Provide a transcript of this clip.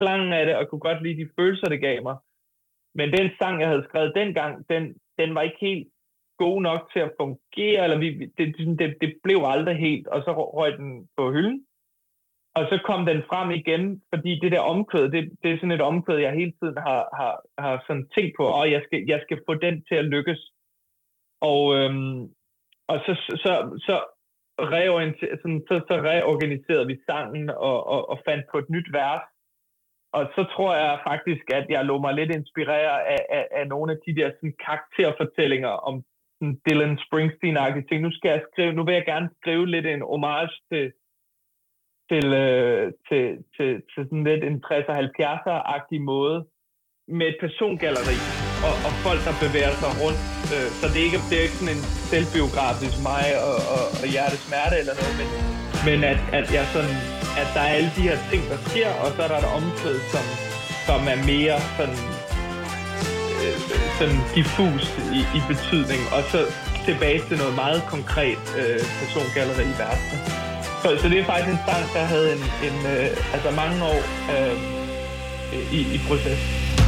klangen af det, og kunne godt lide de følelser, det gav mig. Men den sang, jeg havde skrevet dengang, den var ikke helt god nok til at fungere, eller det blev aldrig helt, og så røg den på hylden. Og så kom den frem igen, fordi det der omkvæd, det er sådan et omkvæd, jeg hele tiden har sådan tænkt på, og jeg skal få den til at lykkes. Og så reorganiserede vi sangen og fandt på et nyt vers. Og så tror jeg faktisk, at jeg lå mig lidt inspirere af nogle af de der sådan, karakterfortællinger om sådan, Dylan Springsteen-agtige ting. Nu vil jeg gerne skrive lidt en homage til sådan lidt en 60'er 70'er-agtig måde med et persongalleri og folk, der bevæger sig rundt. Så det er ikke sådan en selvbiografisk mig og hjertesmerte eller noget, men at jeg sådan, at der er alle de her ting, der sker, og så er der et omkvæd, som er mere sådan diffus i betydning, og så tilbage til noget meget konkret persongalleri i verden. Så det er faktisk en sang, der havde altså mange år i proces.